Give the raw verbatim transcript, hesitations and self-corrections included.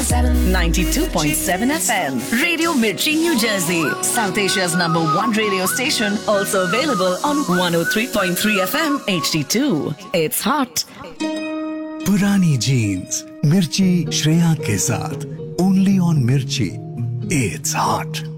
ninety-two point seven F M. Radio Mirchi, New Jersey. South Asia's number one radio station. Also available on one oh three point three F M H D two. It's hot. पुरानी jeans मिर्ची श्रेया के साथ only on मिर्ची. It's hot.